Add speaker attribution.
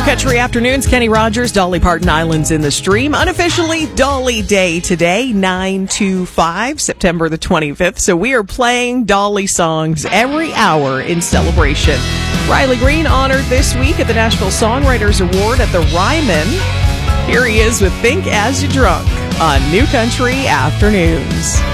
Speaker 1: Country Afternoons, Kenny Rogers, Dolly Parton, Islands in the Stream. Unofficially Dolly Day today, 9/25, September the 25th. So we are playing Dolly songs every hour in celebration. Riley Green honored this week at the Nashville Songwriters Award at the Ryman. Here he is with Think As You Drunk on New Country Afternoons.